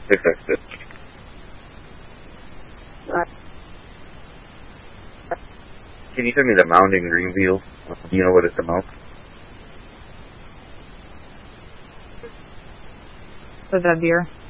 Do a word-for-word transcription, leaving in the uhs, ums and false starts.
six X six. Can you send me the mound in Greenville? Do you know what it's about? Was that beer?